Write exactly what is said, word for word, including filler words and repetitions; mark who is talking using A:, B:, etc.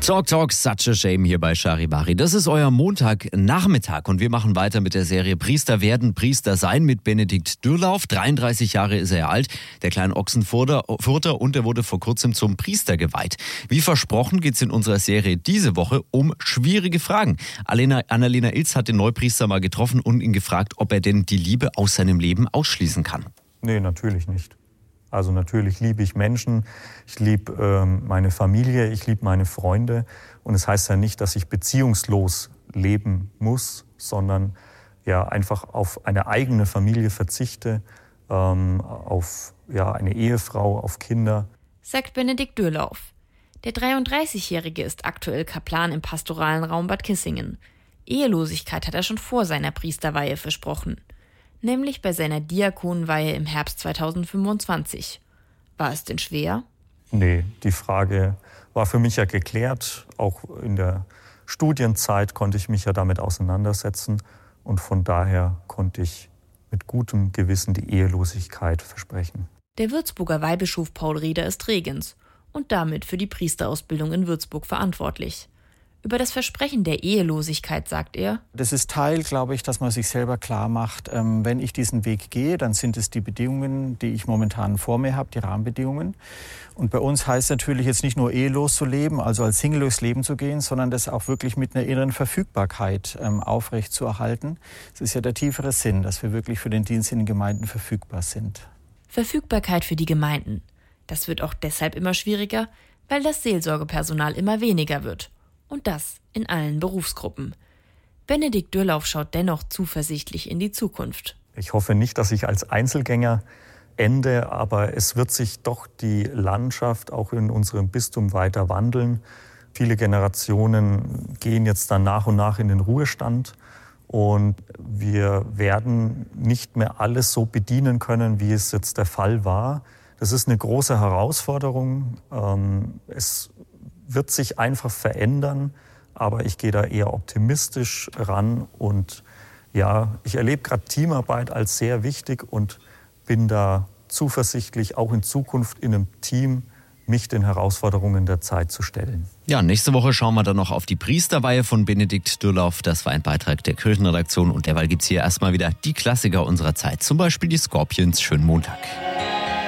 A: Talk Talk, such a shame hier bei Charivari. Das ist euer Montagnachmittag und wir machen weiter mit der Serie Priester werden, Priester sein mit Benedikt Dürrlauf. dreiunddreißig Jahre ist er alt, der kleine Ochsenfurter und er wurde vor kurzem zum Priester geweiht. Wie versprochen geht es in unserer Serie diese Woche um schwierige Fragen. Alena, Annalena Ilz hat den Neupriester mal getroffen und ihn gefragt, ob er denn die Liebe aus seinem Leben ausschließen kann.
B: Nee, natürlich nicht. Also natürlich liebe ich Menschen, ich liebe ähm, meine Familie, ich liebe meine Freunde. Und es das heißt ja nicht, dass ich beziehungslos leben muss, sondern ja einfach auf eine eigene Familie verzichte, ähm, auf ja, eine Ehefrau, auf Kinder.
C: Sagt Benedikt Dürrlauf. Der dreiunddreißigjährige ist aktuell Kaplan im pastoralen Raum Bad Kissingen. Ehelosigkeit hat er schon vor seiner Priesterweihe versprochen. Nämlich bei seiner Diakonenweihe im Herbst zweitausendfünfundzwanzig. War es denn schwer?
B: Nee, die Frage war für mich ja geklärt. Auch in der Studienzeit konnte ich mich ja damit auseinandersetzen. Und von daher konnte ich mit gutem Gewissen die Ehelosigkeit versprechen.
C: Der Würzburger Weihbischof Paul Rieder ist Regens und damit für die Priesterausbildung in Würzburg verantwortlich. Über das Versprechen der Ehelosigkeit sagt er:
D: Das ist Teil, glaube ich, dass man sich selber klar macht, ähm, wenn ich diesen Weg gehe, dann sind es die Bedingungen, die ich momentan vor mir habe, die Rahmenbedingungen. Und bei uns heißt natürlich jetzt nicht nur ehelos zu leben, also als Single durchs Leben zu gehen, sondern das auch wirklich mit einer inneren Verfügbarkeit ähm, aufrecht zu erhalten. Das ist ja der tiefere Sinn, dass wir wirklich für den Dienst in den Gemeinden verfügbar sind.
C: Verfügbarkeit für die Gemeinden. Das wird auch deshalb immer schwieriger, weil das Seelsorgepersonal immer weniger wird. Und das in allen Berufsgruppen. Benedikt Dürrlauf schaut dennoch zuversichtlich in die Zukunft.
B: Ich hoffe nicht, dass ich als Einzelgänger ende, aber es wird sich doch die Landschaft auch in unserem Bistum weiter wandeln. Viele Generationen gehen jetzt dann nach und nach in den Ruhestand und wir werden nicht mehr alles so bedienen können, wie es jetzt der Fall war. Das ist eine große Herausforderung. Es wird sich einfach verändern, aber ich gehe da eher optimistisch ran und ja, ich erlebe gerade Teamarbeit als sehr wichtig und bin da zuversichtlich, auch in Zukunft in einem Team mich den Herausforderungen der Zeit zu stellen.
A: Ja, nächste Woche schauen wir dann noch auf die Priesterweihe von Benedikt Dürrlauf. Das war ein Beitrag der Kirchenredaktion und derweil gibt's hier erstmal wieder die Klassiker unserer Zeit, zum Beispiel die Scorpions. Schönen Montag.